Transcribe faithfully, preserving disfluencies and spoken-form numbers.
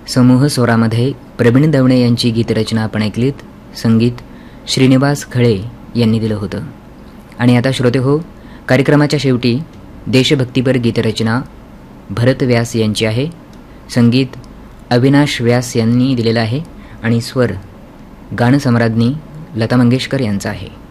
समूह स्वरामध्ये प्रवीण दवणे यांची गीतरचना आपण ऐकलीत. संगीत श्रीनिवास खळे यांनी दिलं होतं. आणि आता श्रोते हो, कार्यक्रमाच्या शेवटी देशभक्तीपर गीतरचना भरत व्यास यांची आहे. संगीत अविनाश व्यास यांनी दिलेलं आहे आणि स्वर गानसम्राज्ञी लता मंगेशकर यांचा आहे.